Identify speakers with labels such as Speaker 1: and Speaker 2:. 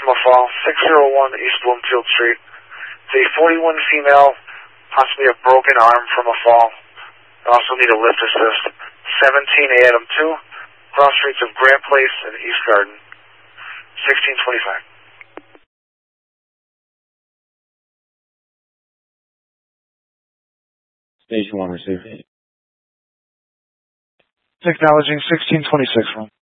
Speaker 1: from a fall, 601 East Bloomfield Street. It's a 41 female, possibly a broken arm from a fall. Also need a lift assist. 17 Adam 2, cross streets of Grant Place and East Garden. 1625.
Speaker 2: Station 1 received.
Speaker 3: Acknowledging 1626, 1.